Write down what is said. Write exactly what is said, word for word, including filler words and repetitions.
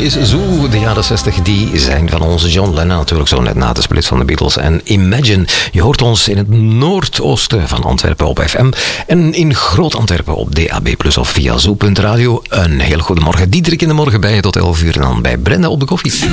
liedjes zo, de jaren zestig, die zijn van onze John Lennon natuurlijk, zo net na de split van de Beatles. En Imagine, je hoort ons in het noordoosten van Antwerpen op F M en in Groot-Antwerpen op D A B plus of via zo punt radio. Een heel goede morgen. Diederik in de morgen bij je tot elf uur en dan bij Brenda op de koffie.